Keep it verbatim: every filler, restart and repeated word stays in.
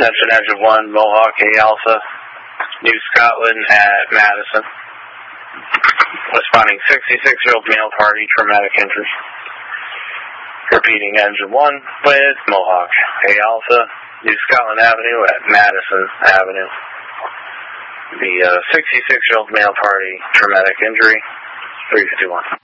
Attention engine one, Mohawk A Alpha, New Scotland at Madison. Responding sixty-six-year-old male party, traumatic injury. Repeating engine one with Mohawk A Alpha, New Scotland Avenue at Madison Avenue. The uh, sixty-six-year-old male party, traumatic injury, three fifty-one.